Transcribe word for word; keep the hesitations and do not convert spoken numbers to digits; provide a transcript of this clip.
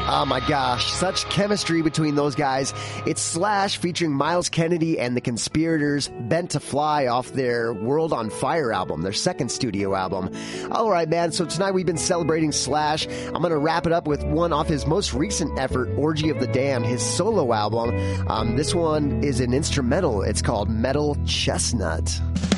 Oh my gosh, such chemistry between those guys. It's Slash featuring Miles Kennedy and the Conspirators, Bent to Fly off their World on Fire album, their second studio album. All right, man, so tonight we've been celebrating Slash. I'm going to wrap it up with one off his most recent effort, Orgy of the Damned, his solo album. Um, this one is an instrumental. It's called Metal Chestnut.